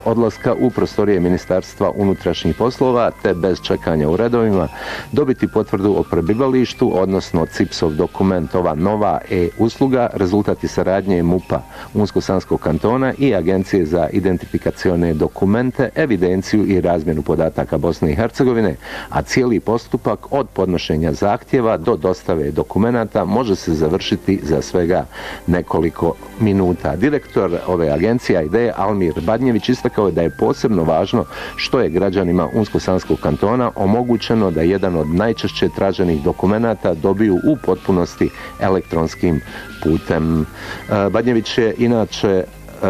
odlaska u prostorije Ministarstva unutrašnjih poslova te bez čekanja u redovima dobiti potvrdu o prebivalištu, odnosno CIPS-ov dokument. Ova nova e-usluga rezultati saradnje MUP-a Unsko-Sanskog kantona i Agencije za identifikacione dokumente, evidenciju i razmjenu podataka Bosne i Hercegovine, a cijeli postupak od podnošenja zahtjeva do dostave dokumenata može se završiti za svega nekoliko minuta. Direktor ove agencije ID Almir Badnjević istakao je da je posebno važno što je građanima Unsko-Sanskog kantona omogućeno da jedan od najčešće traženih dokumenata dobiju u potpunosti elektronskim putem. Badnjević je inače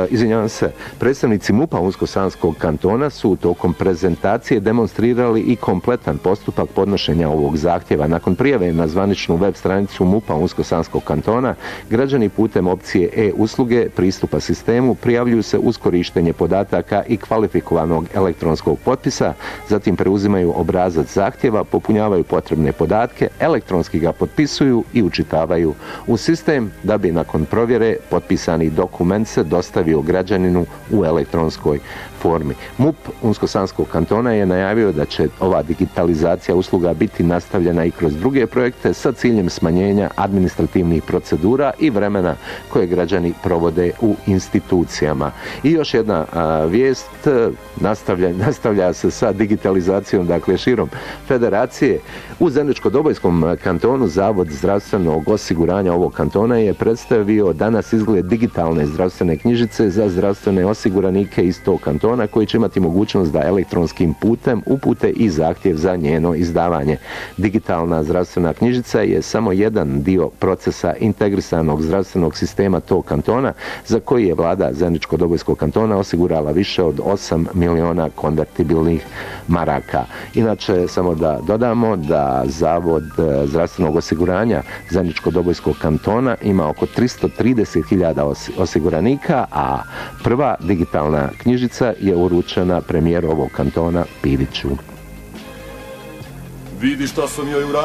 predstavnici MUP-a Unsko-Sanskog kantona su tokom prezentacije demonstrirali i kompletan postupak podnošenja ovog zahtjeva. Nakon prijave na zvaničnu web stranicu MUP-a Unsko-Sanskog kantona, građani putem opcije e-usluge pristupa sistemu prijavljuju se uz korištenje podataka i kvalifikovanog elektronskog potpisa, zatim preuzimaju obrazac zahtjeva, popunjavaju potrebne podatke, elektronski ga potpisuju i učitavaju u sistem da bi nakon provjere potpisani dokument se dostavio građaninu u elektronskoj formi. MUP Unsko-Sanskog kantona je najavio da će ova digitalizacija usluga biti nastavljena i kroz druge projekte sa ciljem smanjenja administrativnih procedura i vremena koje građani provode u institucijama. I još jedna vijest, nastavlja se sa digitalizacijom, dakle širom federacije. U Zeničko-Dobojskom kantonu Zavod zdravstvenog osiguranja ovog kantona je predstavio danas izgled digitalne zdravstvene knjižice za zdravstvene osiguranike iz tog kantona koji će imati mogućnost da elektronskim putem upute i zahtjev za njeno izdavanje. Digitalna zdravstvena knjižica je samo jedan dio procesa integrisanog zdravstvenog sistema tog kantona za koji je vlada Zeničko-Dobojskog kantona osigurala više od 8 miliona konvertibilnih maraka. Inače, samo da dodamo da Zavod zdravstvenog osiguranja Zeničko-Dobojskog kantona ima oko 330.000 osiguranika, a prva digitalna knjižica je uručena premijeru ovog kantona Piliću. Vidi šta sam joj uradio.